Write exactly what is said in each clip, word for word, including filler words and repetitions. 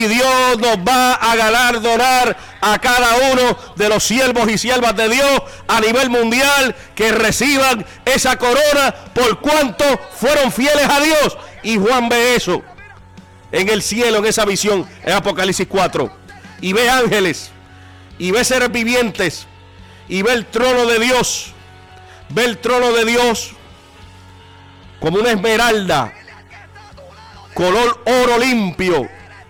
Y Dios nos va a galardonar a cada uno de los siervos y siervas de Dios a nivel mundial que reciban esa corona por cuanto fueron fieles a Dios. Y Juan ve eso en el cielo, en esa visión, en Apocalipsis cuatro. Y ve ángeles, y ve seres vivientes, y ve el trono de Dios. Ve el trono de Dios como una esmeralda, color oro limpio.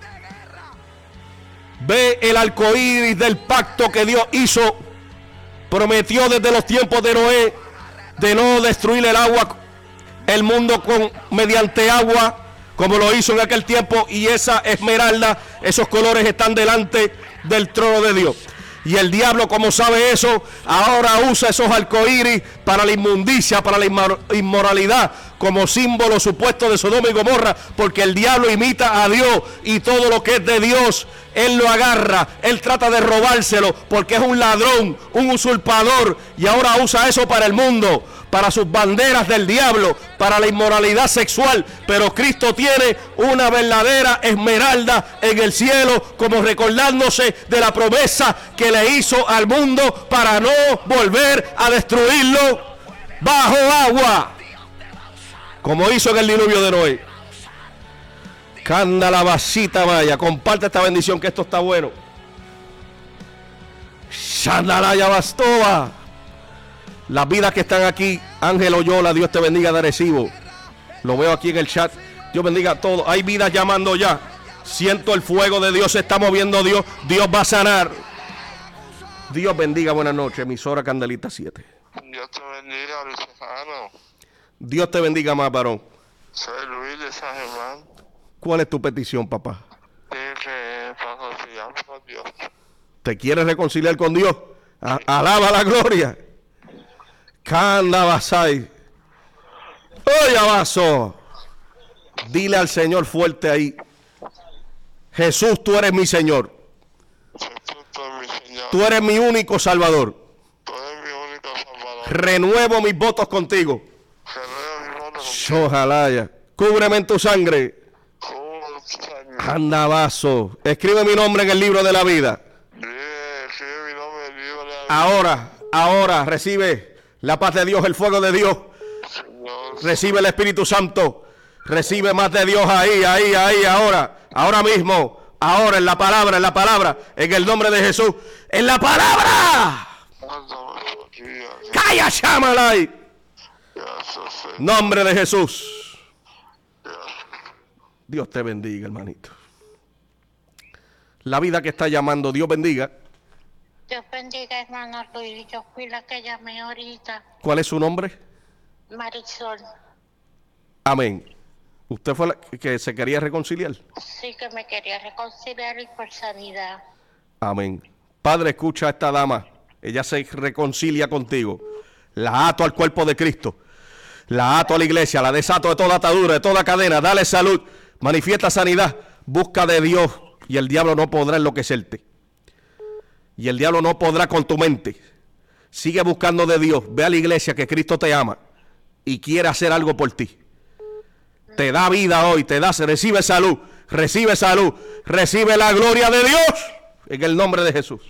Ve el arco iris del pacto que Dios hizo, prometió desde los tiempos de Noé, de no destruir el agua, el mundo con, mediante agua, como lo hizo en aquel tiempo. Y esa esmeralda, esos colores están delante del trono de Dios. Y el diablo, como sabe eso, ahora usa esos arcoíris para la inmundicia, para la inmoralidad, como símbolo supuesto de Sodoma y Gomorra, porque el diablo imita a Dios y todo lo que es de Dios, él lo agarra, él trata de robárselo, porque es un ladrón, un usurpador, y ahora usa eso para el mundo, para sus banderas del diablo, para la inmoralidad sexual. Pero Cristo tiene una verdadera esmeralda en el cielo, como recordándose de la promesa que le hizo al mundo para no volver a destruirlo bajo agua, como hizo en el diluvio de Noé. Canda la vasita vaya, comparte esta bendición, que esto está bueno. Shandalaya Bastoa. Las vidas que están aquí, Ángel Oyola, Dios te bendiga de Arecibo. Lo veo aquí en el chat. Dios bendiga a todos. Hay vidas llamando ya. Siento el fuego de Dios, se está moviendo Dios. Dios va a sanar. Dios bendiga, buenas noches. Emisora Candelita siete. Dios te bendiga, Luis Cejano. Dios te bendiga más, varón. Soy Luis de San Germán. ¿Cuál es tu petición, papá? Dije que para reconciliarme con Dios. ¿Te quieres reconciliar con Dios? A alaba la gloria. Canda Basay. Oye, vaso. Dile al Señor fuerte ahí: Jesús, tú eres mi Señor. Jesús, tú eres mi Señor. Tú eres mi único Salvador. Tú eres mi único Salvador. Renuevo mis votos contigo. Renuevo mi voto contigo. Ojalá ya. Cúbreme en tu sangre. Cubre tu sangre. Anda, vaso. Escribe mi nombre en el libro de la vida. Escribe, escribe mi nombre en el libro de la vida. Ahora, ahora recibe la paz de Dios, el fuego de Dios. Señor, Recibe el Espíritu Santo. Recibe más de Dios ahí, ahí, ahí, ahora. Ahora mismo. Ahora en la palabra, en la palabra. En el nombre de Jesús. ¡En la palabra! mándame aquí, aquí. ¡Calla, chámalay! Gracias, Señor. Nombre de Jesús. Gracias. Dios te bendiga, hermanito. La vida que está llamando, Dios bendiga. Dios bendiga, hermano Luis. Yo fui la que llamé ahorita. ¿Cuál es su nombre? Marisol. Amén. ¿Usted fue la que se quería reconciliar? Sí, que me quería reconciliar y por sanidad. Amén. Padre, escucha a esta dama. Ella se reconcilia contigo. La ato al cuerpo de Cristo. La ato a la iglesia. La desato de toda atadura, de toda cadena. Dale salud. Manifiesta sanidad. Busca de Dios. Y el diablo no podrá enloquecerte. Y el diablo no podrá con tu mente. Sigue buscando de Dios. Ve a la iglesia, que Cristo te ama y quiere hacer algo por ti. Te da vida hoy, te da, recibe salud, recibe salud, recibe la gloria de Dios en el nombre de Jesús.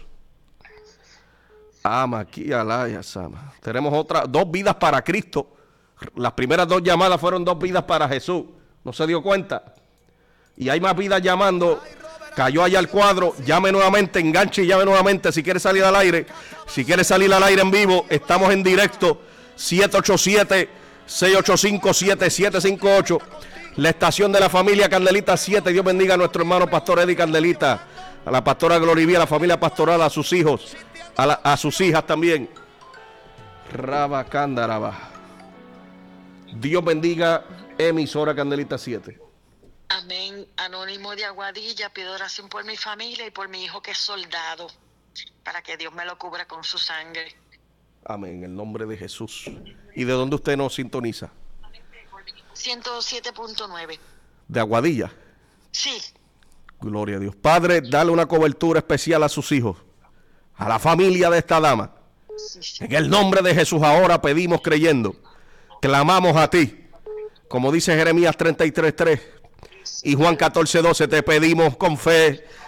Ama aquí, alaya, sama. Tenemos otras dos vidas para Cristo. Las primeras dos llamadas fueron dos vidas para Jesús. ¿No se dio cuenta? Y hay más vidas llamando. Cayó allá el cuadro. Llame nuevamente, enganche y llame nuevamente si quiere salir al aire. Si quiere salir al aire en vivo, estamos en directo. siete ocho siete, seis ocho cinco, siete siete cinco ocho. La estación de la familia Candelita siete. Dios bendiga a nuestro hermano pastor Eddie Candelita, a la pastora Glorivía, a la familia pastoral, a sus hijos, a, la, a sus hijas también. Raba Candaraba. Dios bendiga emisora Candelita siete. Amén. Anónimo de Aguadilla, pido oración por mi familia y por mi hijo que es soldado, para que Dios me lo cubra con su sangre. Amén, en el nombre de Jesús. ¿Y de dónde usted nos sintoniza? ciento siete punto nueve. De Aguadilla. Sí. Gloria a Dios. Padre, dale una cobertura especial a sus hijos, a la familia de esta dama. Sí, sí. En el nombre de Jesús ahora pedimos creyendo. Clamamos a ti. Como dice Jeremías treinta y tres tres. y Juan catorce doce. Te pedimos con fe